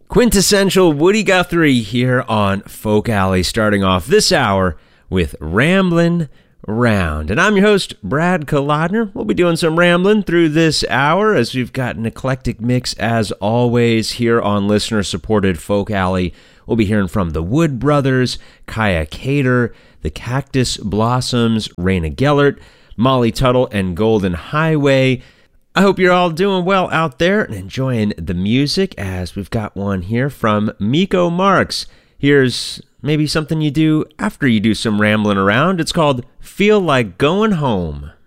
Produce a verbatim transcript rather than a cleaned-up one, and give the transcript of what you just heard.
Quintessential Woody Guthrie here on Folk Alley, starting off this hour with Ramblin' Round. And I'm your host, Brad Kolodner. We'll be doing some rambling through this hour as we've got an eclectic mix as always here on listener-supported Folk Alley. We'll be hearing from the Wood Brothers, Kaya Cater, the Cactus Blossoms, Raina Gellert, Molly Tuttle, and Golden Highway. I hope you're all doing well out there and enjoying the music, as we've got one here from Miko Marks. Here's maybe something you do after you do some rambling around. It's called Feel Like Going Home.